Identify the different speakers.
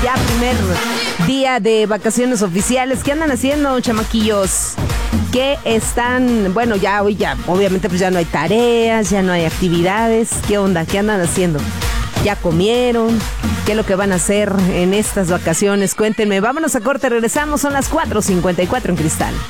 Speaker 1: Ya primer día de vacaciones oficiales. ¿Qué andan haciendo, chamaquillos? ¿Qué están? Bueno, ya hoy ya, obviamente pues ya no hay tareas, ya no hay actividades. ¿Qué onda? ¿Qué andan haciendo? ¿Ya comieron? ¿Qué es lo que van a hacer en estas vacaciones? Cuéntenme. Vámonos a corte, regresamos. Son las 4:54 en Cristal.